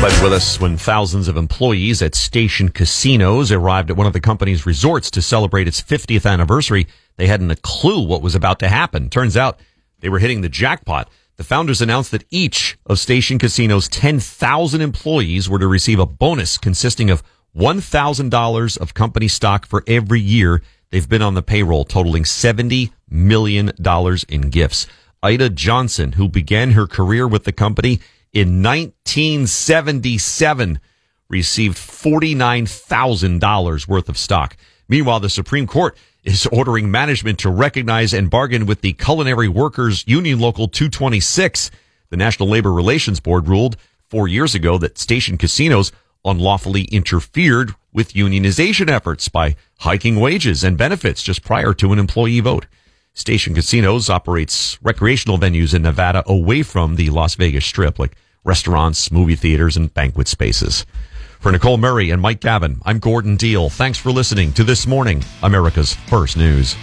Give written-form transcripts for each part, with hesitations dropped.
But with us when thousands of employees at Station Casinos arrived at one of the company's resorts to celebrate its 50th anniversary, they hadn't a clue what was about to happen. Turns out they were hitting the jackpot. The founders announced that each of Station Casino's 10,000 employees were to receive a bonus consisting of $1,000 of company stock for every year they've been on the payroll, totaling $70 million in gifts. Ida Johnson, who began her career with the company in 1977, received $49,000 worth of stock. Meanwhile, the Supreme Court is ordering management to recognize and bargain with the Culinary Workers Union Local 226. The National Labor Relations Board ruled 4 years ago that Station Casinos unlawfully interfered with unionization efforts by hiking wages and benefits just prior to an employee vote. Station Casinos operates recreational venues in Nevada away from the Las Vegas Strip, like restaurants, movie theaters, and banquet spaces. For Nicole Murray and Mike Gavin, I'm Gordon Deal. Thanks for listening to This Morning, America's First News.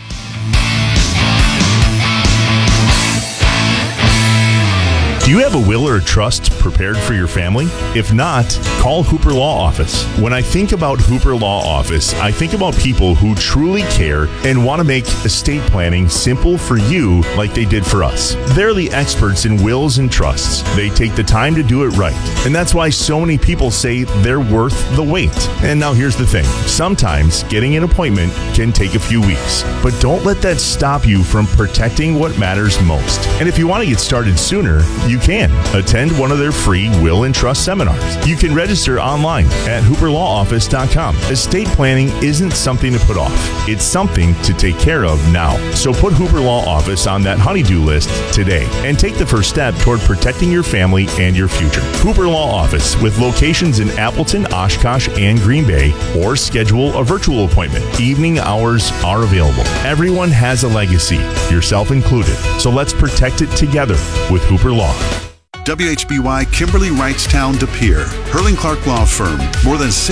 Do you have a will or a trust prepared for your family? If not, call Hooper Law Office. When I think about Hooper Law Office, I think about people who truly care and want to make estate planning simple for you like they did for us. They're the experts in wills and trusts. They take the time to do it right. And that's why so many people say they're worth the wait. And now here's the thing. Sometimes getting an appointment can take a few weeks. But don't let that stop you from protecting what matters most. And if you want to get started sooner, you can attend one of their free will and trust seminars. You can register online at hooperlawoffice.com. Estate planning isn't something to put off. It's something to take care of now. So put Hooper Law Office on that honey-do list today and take the first step toward protecting your family and your future. Hooper Law Office, with locations in Appleton, Oshkosh, and Green Bay, or schedule a virtual appointment. Evening hours are available. Everyone has a legacy, yourself included. So let's protect it together with Hooper Law. WHBY Kimberly Wrightstown De Pere, Hurling Clark Law Firm. More than